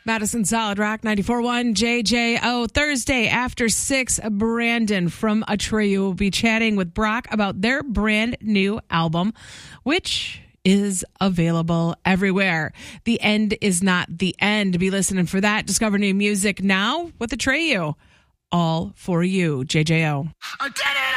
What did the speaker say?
Madison Solid Rock 94.1 JJO. Thursday after 6, Brandon from Atreyu will be chatting with Brock about their brand new album, which is available everywhere. The end is not the end. Be listening for that. Discover new music now with Atreyu. All for you, JJO. I did it!